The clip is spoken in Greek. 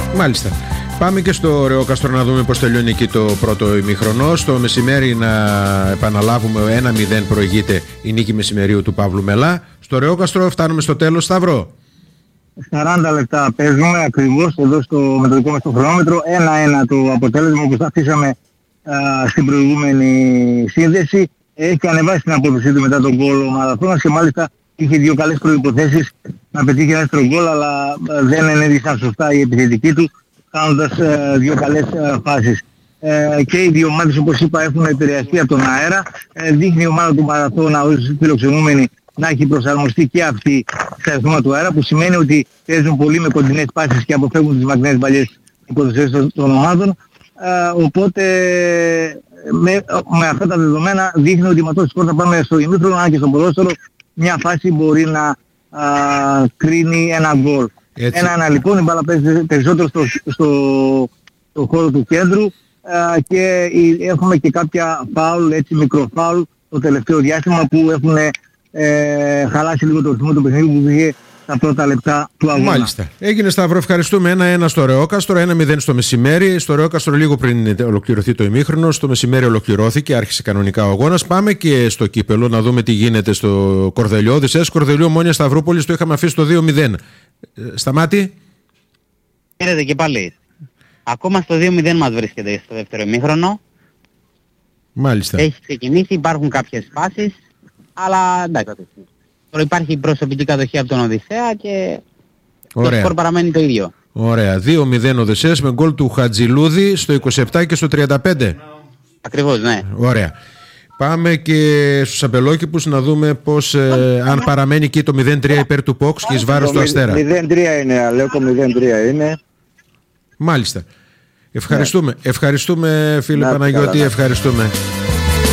Μάλιστα. Πάμε και στο Ρεόκαστρο να δούμε πώς τελειώνει εκεί το πρώτο ημίχρονο. Στο μεσημέρι να επαναλάβουμε 1-0 προηγείται η νίκη μεσημερίου του Παύλου Μελά. Στο Ρεόκαστρο φτάνουμε στο τέλος, Σταύρο. 40 λεπτά παίζουμε ακριβώς εδώ στο μετρικό μας το χρονόμετρο. 1-1 το αποτέλεσμα, όπως αφήσαμε στην προηγούμενη σύνδεση. Έχει ανεβάσει την απόδοσή του μετά τον γκολ ο Μαραθώνας και μάλιστα είχε δύο καλές προϋποθέσεις να πετύχει ένα δεύτερο γκολ, αλλά δεν ενέργησαν σωστά οι επιθετικοί του, κάνοντας δύο καλές φάσεις. Και οι δύο ομάδες, όπως είπα, έχουν επηρεαστεί από τον αέρα. Δείχνει η ομάδα του Μαραθώνα ως φιλοξενούμενη να έχει προσαρμοστεί και αυτή στα αριθμό του αέρα, που σημαίνει ότι παίζουν πολύ με κοντινές πάσεις και αποφεύγουν τις μακρινές παλιές υποδοσίες των ομάδων. Οπότε με αυτά τα δεδομένα δείχνει ότι με αυτό το σπορ θα πάμε στο ημίχρονο, αν και στο ποδόσφαιρο μια φάση μπορεί να κρίνει ένα γκολ. 1-1 λοιπόν, η μπάλα παίζει περισσότερο στο χώρο του κέντρου και έχουμε και κάποια φάουλ, έτσι μικρό φάουλ το τελευταίο διάστημα που έχουν χαλάσει λίγο το ρυθμό του παιχνιδιού που είχε τα πρώτα λεπτά του αγώνα. Μάλιστα. Έγινε, Σταύρο, ευχαριστούμε. 1-1 στο Ρεόκαστρο, 1-0 στο μεσημέρι. Στο Ρεόκαστρο λίγο πριν ολοκληρωθεί το ημίχρονο. Στο μεσημέρι ολοκληρώθηκε, άρχισε κανονικά ο αγώνας. Πάμε και στο κύπελο να δούμε τι γίνεται στο Κορδελιό. Οδυσσέας Κορδελιό, Ομόνοια Σταυρούπολης, το είχαμε αφήσει το 2-0. Σταμάτη. Χαίρετε και πάλι. Ακόμα στο 2-0 μας βρίσκεται στο δεύτερο ημίχρονο. Μάλιστα. Έχει ξεκινήσει, υπάρχουν κάποιες φάσεις, αλλά εντάξει. Τώρα υπάρχει προσωπική κατοχή από τον Οδυσσέα και το σκορ παραμένει το ίδιο. Ωραία. 2-0 Οδυσσέας με γκολ του Χατζηλούδη στο 27 και στο 35. Ακριβώς, ναι. Ωραία. Πάμε και στους αμπελόκηπους να δούμε πώς, αν παραμένει εκεί το 0-3 υπέρ του Πόξ και εις βάρος του Αστέρα. 0-3 είναι, Αλέκο, 0-3 είναι. Μάλιστα. Ευχαριστούμε. Ευχαριστούμε, φίλε Παναγιώτη. Ευχαριστούμε.